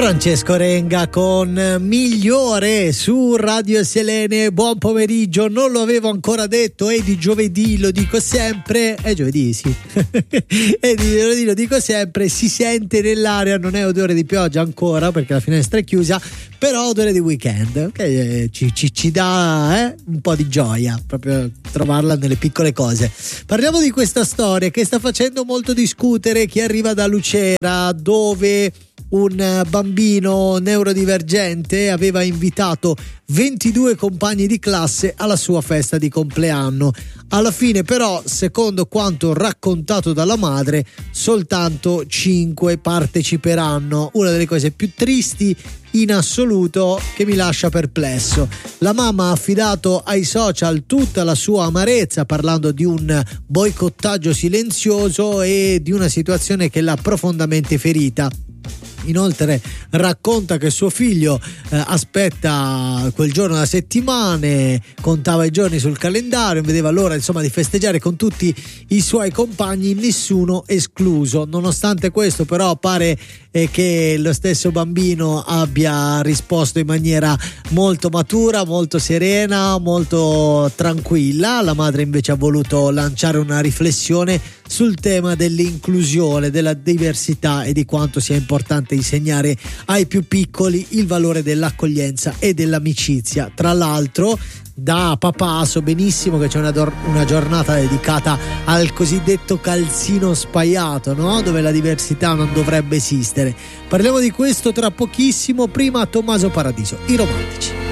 Francesco Renga con Migliore su Radio Selene. Buon pomeriggio, non lo avevo ancora detto, è di giovedì, lo dico sempre, è giovedì sì, è di giovedì, lo dico sempre, si sente nell'aria, non è odore di pioggia ancora perché la finestra è chiusa, però odore di weekend, che ci dà un po' di gioia proprio trovarla nelle piccole cose. Parliamo di questa storia che sta facendo molto discutere, che arriva da Lucera, dove un bambino neurodivergente aveva invitato 22 compagni di classe alla sua festa di compleanno. Alla fine però, secondo quanto raccontato dalla madre, soltanto 5 parteciperanno. Una delle cose più tristi in assoluto, che mi lascia perplesso. La mamma ha affidato ai social tutta la sua amarezza, parlando di un boicottaggio silenzioso e di una situazione che l'ha profondamente ferita. Inoltre racconta che suo figlio aspetta quel giorno da settimane, contava i giorni sul calendario, vedeva l'ora insomma di festeggiare con tutti i suoi compagni, nessuno escluso. Nonostante questo però pare che lo stesso bambino abbia risposto in maniera molto matura, molto serena, molto tranquilla. La madre invece ha voluto lanciare una riflessione sul tema dell'inclusione, della diversità e di quanto sia importante insegnare ai più piccoli il valore dell'accoglienza e dell'amicizia. Tra l'altro, da papà so benissimo che c'è una giornata dedicata al cosiddetto calzino spaiato, no? Dove la diversità non dovrebbe esistere. Parliamo di questo tra pochissimo, prima Tommaso Paradiso, I Romantici.